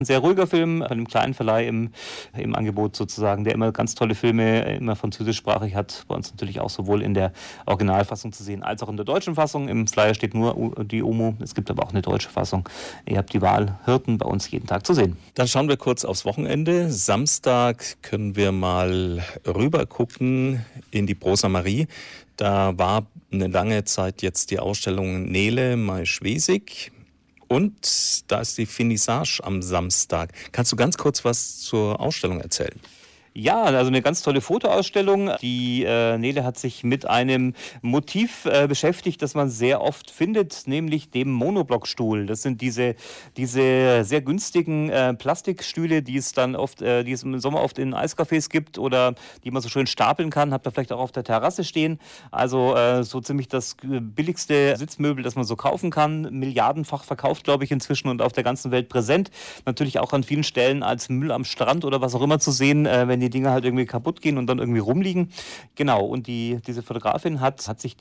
Ein sehr ruhiger Film von einem kleinen Verleih im Angebot sozusagen, der immer ganz tolle Filme, immer französischsprachig hat. Bei uns natürlich auch sowohl in der Originalfassung zu sehen, als auch in der deutschen Fassung. Im Flyer steht nur die OMO, es gibt aber auch eine deutsche Fassung. Ihr habt die Wahl, Hirten bei uns jeden Tag zu sehen. Dann schauen wir kurz aufs Wochenende. Samstag können wir mal rüber gucken in die Prosa Marie. Da war eine lange Zeit jetzt die Ausstellung Nele Maischwesig. Und da ist die Finissage am Samstag. Kannst du ganz kurz was zur Ausstellung erzählen? Ja, also eine ganz tolle Fotoausstellung. Die Nele hat sich mit einem Motiv beschäftigt, das man sehr oft findet, nämlich dem Monoblockstuhl. Das sind diese sehr günstigen Plastikstühle, die es im Sommer oft in Eiscafés gibt oder die man so schön stapeln kann. Habt ihr vielleicht auch auf der Terrasse stehen. Also so ziemlich das billigste Sitzmöbel, das man so kaufen kann. Milliardenfach verkauft, glaube ich, inzwischen und auf der ganzen Welt präsent. Natürlich auch an vielen Stellen als Müll am Strand oder was auch immer zu sehen, wenn die Dinger halt irgendwie kaputt gehen und dann irgendwie rumliegen. Genau, und diese Fotografin hat sich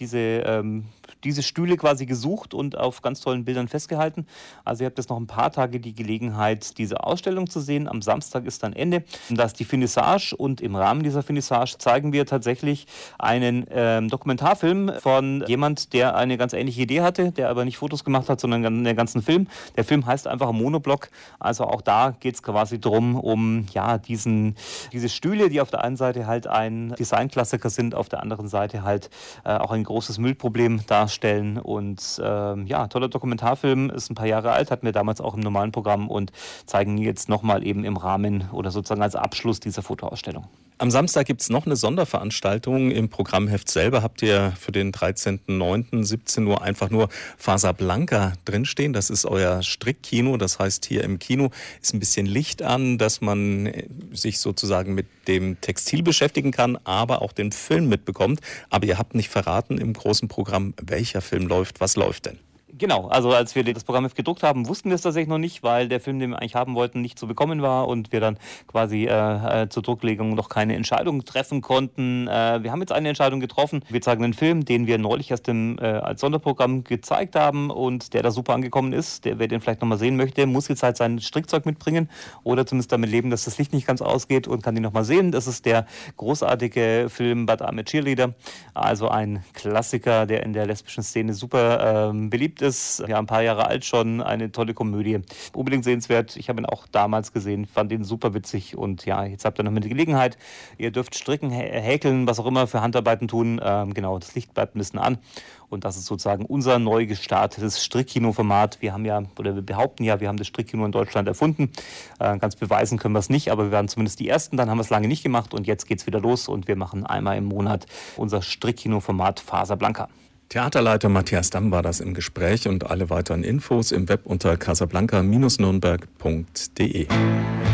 diese Stühle quasi gesucht und auf ganz tollen Bildern festgehalten. Also ihr habt jetzt noch ein paar Tage die Gelegenheit, diese Ausstellung zu sehen. Am Samstag ist dann Ende. Da ist die Finissage und im Rahmen dieser Finissage zeigen wir tatsächlich einen Dokumentarfilm von jemand, der eine ganz ähnliche Idee hatte, der aber nicht Fotos gemacht hat, sondern einen ganzen Film. Der Film heißt einfach Monoblock. Also auch da geht es quasi drum, um ja diese Stühle, die auf der einen Seite halt ein Designklassiker sind, auf der anderen Seite halt auch ein großes Müllproblem darstellen. Und toller Dokumentarfilm, ist ein paar Jahre alt, hatten wir damals auch im normalen Programm und zeigen jetzt nochmal eben im Rahmen oder sozusagen als Abschluss dieser Fotoausstellung. Am Samstag gibt es noch eine Sonderveranstaltung. Im Programmheft selber habt ihr für den 13.09. 17 Uhr einfach nur Fasa Blanca drinstehen. Das ist euer Strickkino. Das heißt, hier im Kino ist ein bisschen Licht an, dass man sich sozusagen mit dem Textil beschäftigen kann, aber auch den Film mitbekommt. Aber ihr habt nicht verraten im großen Programm, welcher Film läuft. Was läuft denn? Genau, also als wir das Programm gedruckt haben, wussten wir es tatsächlich noch nicht, weil der Film, den wir eigentlich haben wollten, nicht zu bekommen war und wir dann quasi zur Drucklegung noch keine Entscheidung treffen konnten. Wir haben jetzt eine Entscheidung getroffen. Wir zeigen einen Film, den wir neulich erst als Sonderprogramm gezeigt haben und der da super angekommen ist. Wer den vielleicht nochmal sehen möchte, muss jetzt halt sein Strickzeug mitbringen oder zumindest damit leben, dass das Licht nicht ganz ausgeht und kann den nochmal sehen. Das ist der großartige Film But I'm a Cheerleader, also ein Klassiker, der in der lesbischen Szene super beliebt ist. Ja, ein paar Jahre alt schon, eine tolle Komödie. Unbedingt sehenswert. Ich habe ihn auch damals gesehen, fand ihn super witzig und ja, jetzt habt ihr noch mal die Gelegenheit. Ihr dürft stricken, häkeln, was auch immer für Handarbeiten tun. Genau, das Licht bleibt ein bisschen an und das ist sozusagen unser neu gestartetes Strickkino-Format. Wir behaupten ja, wir haben das Strickkino in Deutschland erfunden. Ganz beweisen können wir es nicht, aber wir waren zumindest die Ersten. Dann haben wir es lange nicht gemacht und jetzt geht es wieder los und wir machen einmal im Monat unser Strickkino-Format Fasa Blanca. Theaterleiter Matthias Damm war das im Gespräch und alle weiteren Infos im Web unter casablanca-nürnberg.de.